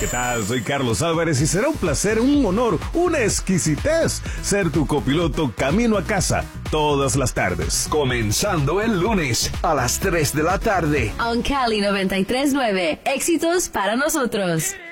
¿Qué tal? Soy Carlos Álvarez y será un placer, un honor, una exquisitez ser tu copiloto camino a casa todas las tardes. Comenzando el lunes a las 3 de la tarde. On Cali 93.9. Éxitos para nosotros.